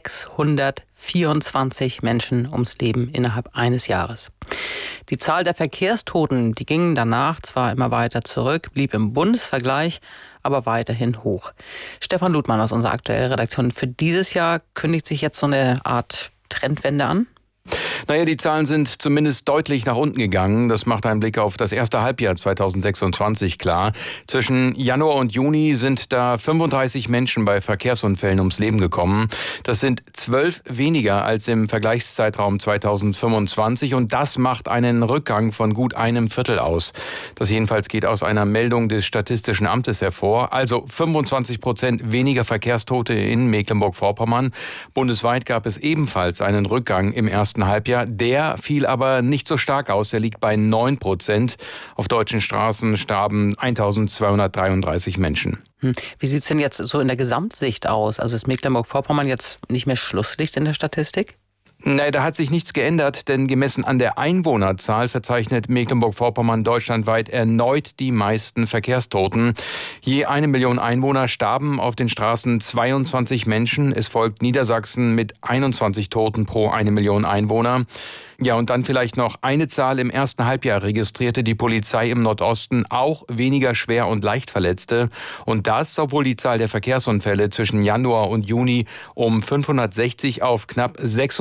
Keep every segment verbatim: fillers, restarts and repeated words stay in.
sechshundertvierundzwanzig Menschen ums Leben innerhalb eines Jahres. Die Zahl der Verkehrstoten, die gingen danach zwar immer weiter zurück, blieb im Bundesvergleich aber weiterhin hoch. Stefan Ludmann aus unserer aktuellen Redaktion. Für dieses Jahr kündigt sich jetzt so eine Art Trendwende an? Naja, die Zahlen sind zumindest deutlich nach unten gegangen. Das macht ein Blick auf das erste Halbjahr zweitausendsechsundzwanzig klar. Zwischen Januar und Juni sind da fünfunddreißig Menschen bei Verkehrsunfällen ums Leben gekommen. Das sind zwölf weniger als im Vergleichszeitraum zweitausendfünfundzwanzig und das macht einen Rückgang von gut einem Viertel aus. Das jedenfalls geht aus einer Meldung des Statistischen Amtes hervor. Also fünfundzwanzig Prozent weniger Verkehrstote in Mecklenburg-Vorpommern. Bundesweit gab es ebenfalls einen Rückgang im ersten Halbjahr. Der fiel aber nicht so stark aus. Der liegt bei neun Prozent. Auf deutschen Straßen starben eintausendzweihundertdreiunddreißig Menschen. Hm. Wie sieht es denn jetzt so in der Gesamtsicht aus? Also ist Mecklenburg-Vorpommern jetzt nicht mehr Schlusslicht in der Statistik? Nein, da hat sich nichts geändert, denn gemessen an der Einwohnerzahl verzeichnet Mecklenburg-Vorpommern deutschlandweit erneut die meisten Verkehrstoten. Je eine Million Einwohner starben auf den Straßen zweiundzwanzig Menschen. Es folgt Niedersachsen mit einundzwanzig Toten pro eine Million Einwohner. Ja, und dann vielleicht noch eine Zahl. Im ersten Halbjahr registrierte die Polizei im Nordosten auch weniger Schwer- und Leichtverletzte. Und das, obwohl die Zahl der Verkehrsunfälle zwischen Januar und Juni um fünfhundertsechzig auf knapp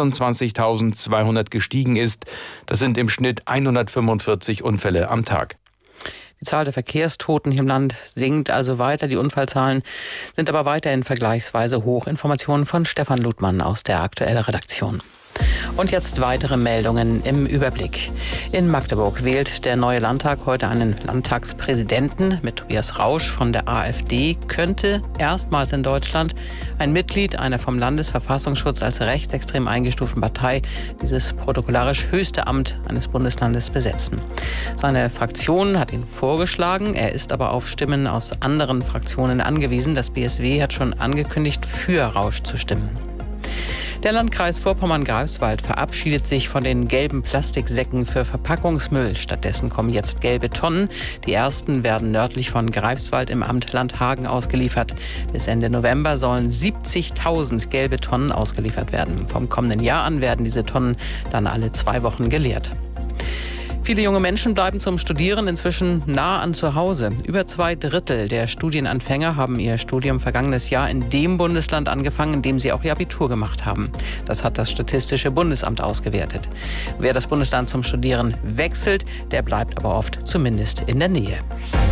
sechsundzwanzigtausendzweihundert gestiegen ist. Das sind im Schnitt hundertfünfundvierzig Unfälle am Tag. Die Zahl der Verkehrstoten hier im Land sinkt also weiter. Die Unfallzahlen sind aber weiterhin vergleichsweise hoch. Informationen von Stefan Ludmann aus der aktuellen Redaktion. Und jetzt weitere Meldungen im Überblick. In Magdeburg wählt der neue Landtag heute einen Landtagspräsidenten. Mit Tobias Rausch von der AfD könnte erstmals in Deutschland ein Mitglied einer vom Landesverfassungsschutz als rechtsextrem eingestuften Partei dieses protokollarisch höchste Amt eines Bundeslandes besetzen. Seine Fraktion hat ihn vorgeschlagen. Er ist aber auf Stimmen aus anderen Fraktionen angewiesen. Das B S W hat schon angekündigt, für Rausch zu stimmen. Der Landkreis Vorpommern-Greifswald verabschiedet sich von den gelben Plastiksäcken für Verpackungsmüll. Stattdessen kommen jetzt gelbe Tonnen. Die ersten werden nördlich von Greifswald im Amt Landhagen ausgeliefert. Bis Ende November sollen siebzigtausend gelbe Tonnen ausgeliefert werden. Vom kommenden Jahr an werden diese Tonnen dann alle zwei Wochen geleert. Viele junge Menschen bleiben zum Studieren inzwischen nah an zu Hause. Über zwei Drittel der Studienanfänger haben ihr Studium vergangenes Jahr in dem Bundesland angefangen, in dem sie auch ihr Abitur gemacht haben. Das hat das Statistische Bundesamt ausgewertet. Wer das Bundesland zum Studieren wechselt, der bleibt aber oft zumindest in der Nähe.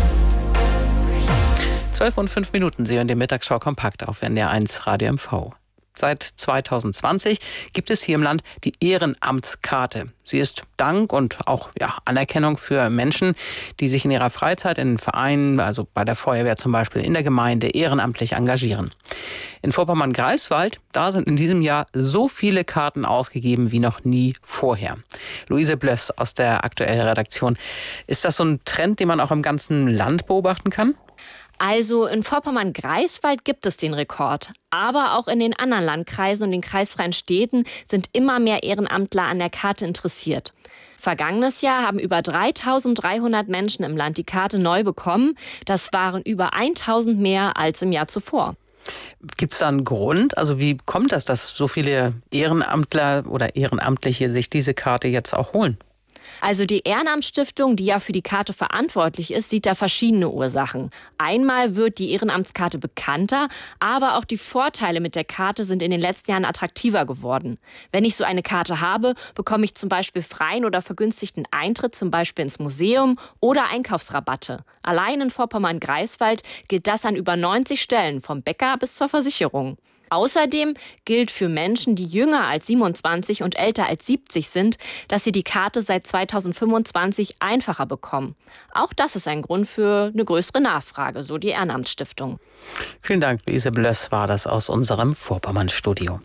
zwölf und fünf Minuten, Sie hören die Mittagsschau kompakt auf N D R eins Radio M V. Seit zweitausendzwanzig gibt es hier im Land die Ehrenamtskarte. Sie ist Dank und auch ja, Anerkennung für Menschen, die sich in ihrer Freizeit in Vereinen, also bei der Feuerwehr zum Beispiel, in der Gemeinde ehrenamtlich engagieren. In Vorpommern-Greifswald, da sind in diesem Jahr so viele Karten ausgegeben wie noch nie vorher. Luise Blöss aus der aktuellen Redaktion. Ist das so ein Trend, den man auch im ganzen Land beobachten kann? Also in Vorpommern-Greifswald gibt es den Rekord. Aber auch in den anderen Landkreisen und den kreisfreien Städten sind immer mehr Ehrenamtler an der Karte interessiert. Vergangenes Jahr haben über dreitausenddreihundert Menschen im Land die Karte neu bekommen. Das waren über tausend mehr als im Jahr zuvor. Gibt es da einen Grund? Also wie kommt das, dass so viele Ehrenamtler oder Ehrenamtliche sich diese Karte jetzt auch holen? Also die Ehrenamtsstiftung, die ja für die Karte verantwortlich ist, sieht da verschiedene Ursachen. Einmal wird die Ehrenamtskarte bekannter, aber auch die Vorteile mit der Karte sind in den letzten Jahren attraktiver geworden. Wenn ich so eine Karte habe, bekomme ich zum Beispiel freien oder vergünstigten Eintritt, zum Beispiel ins Museum oder Einkaufsrabatte. Allein in Vorpommern-Greifswald gilt das an über neunzig Stellen, vom Bäcker bis zur Versicherung. Außerdem gilt für Menschen, die jünger als siebenundzwanzig und älter als siebzig sind, dass sie die Karte seit zweitausendfünfundzwanzig einfacher bekommen. Auch das ist ein Grund für eine größere Nachfrage, so die Ehrenamtsstiftung. Vielen Dank, Luise Blöss war das aus unserem Vorpommern-Studio.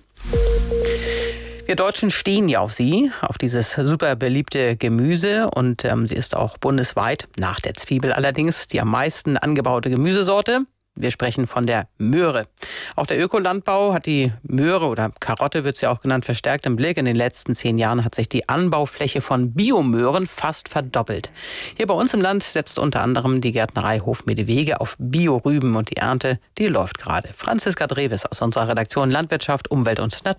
Wir Deutschen stehen ja auf sie, auf dieses super beliebte Gemüse. Und ähm, sie ist auch bundesweit, nach der Zwiebel allerdings, die am meisten angebaute Gemüsesorte. Wir sprechen von der Möhre. Auch der Ökolandbau hat die Möhre oder Karotte wird sie auch genannt, verstärkt im Blick. In den letzten zehn Jahren hat sich die Anbaufläche von Biomöhren fast verdoppelt. Hier bei uns im Land setzt unter anderem die Gärtnerei Hofmedewege auf Biorüben und die Ernte, die läuft gerade. Franziska Dreves aus unserer Redaktion Landwirtschaft, Umwelt und Natur.